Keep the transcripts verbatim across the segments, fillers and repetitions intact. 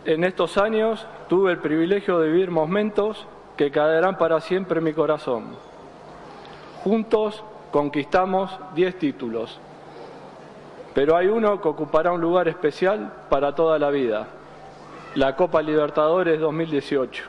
En estos años tuve el privilegio de vivir momentos que quedarán para siempre en mi corazón. Juntos conquistamos diez títulos, pero hay uno que ocupará un lugar especial para toda la vida: la Copa Libertadores dos mil dieciocho.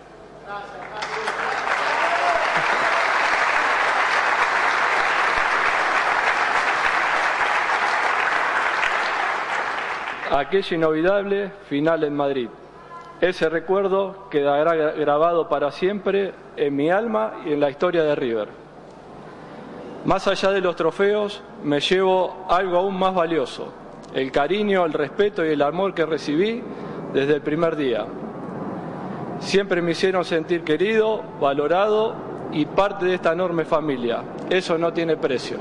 Aquella inolvidable final en Madrid. Ese recuerdo quedará grabado para siempre en mi alma y en la historia de River. Más allá de los trofeos, me llevo algo aún más valioso: el cariño, el respeto y el amor que recibí desde el primer día. Siempre me hicieron sentir querido, valorado y parte de esta enorme familia. Eso no tiene precio.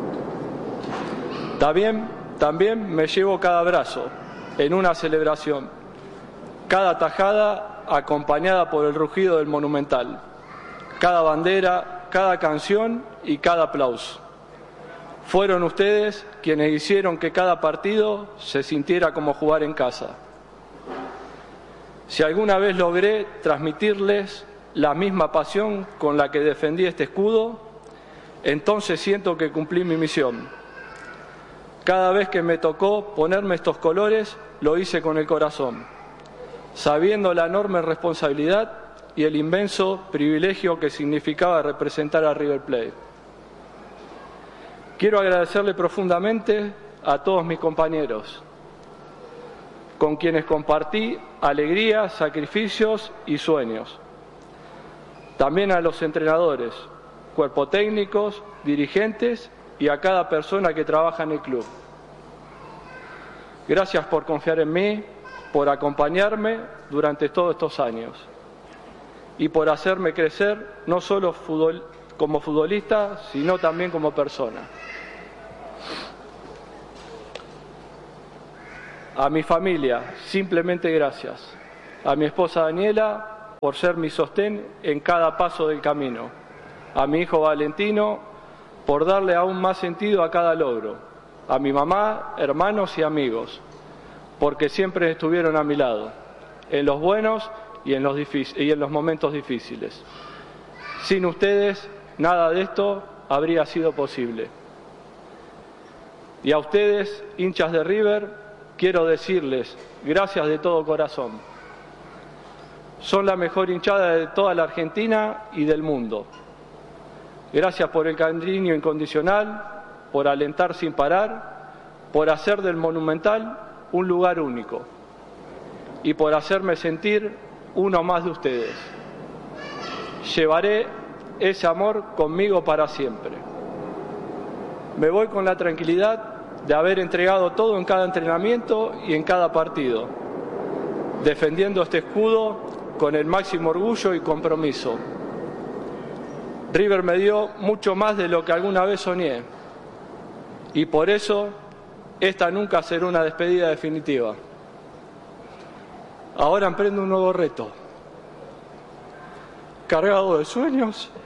También, también me llevo cada abrazo en una celebración, cada tajada acompañada por el rugido del Monumental, cada bandera, cada canción y cada aplauso. Fueron ustedes quienes hicieron que cada partido se sintiera como jugar en casa. Si alguna vez logré transmitirles la misma pasión con la que defendí este escudo, entonces siento que cumplí mi misión. Cada vez que me tocó ponerme estos colores, lo hice con el corazón, sabiendo la enorme responsabilidad y el inmenso privilegio que significaba representar a River Plate. Quiero agradecerle profundamente a todos mis compañeros, con quienes compartí alegrías, sacrificios y sueños. También a los entrenadores, cuerpo técnicos, dirigentes y a cada persona que trabaja en el club. Gracias por confiar en mí, por acompañarme durante todos estos años y por hacerme crecer no solo futbol, como futbolista, sino también como persona. A mi familia, simplemente gracias. A mi esposa Daniela, por ser mi sostén en cada paso del camino. A mi hijo Valentino, por darle aún más sentido a cada logro. A mi mamá, hermanos y amigos, porque siempre estuvieron a mi lado, en los buenos y en los, y en los momentos difíciles. Sin ustedes, nada de esto habría sido posible. Y a ustedes, hinchas de River, quiero decirles gracias de todo corazón. Son la mejor hinchada de toda la Argentina y del mundo. Gracias por el cariño incondicional, por alentar sin parar, por hacer del Monumental un lugar único y por hacerme sentir uno más de ustedes. Llevaré ese amor conmigo para siempre. Me voy con la tranquilidad de haber entregado todo en cada entrenamiento y en cada partido, defendiendo este escudo con el máximo orgullo y compromiso. River me dio mucho más de lo que alguna vez soñé, y por eso esta nunca será una despedida definitiva. Ahora emprendo un nuevo reto, cargado de sueños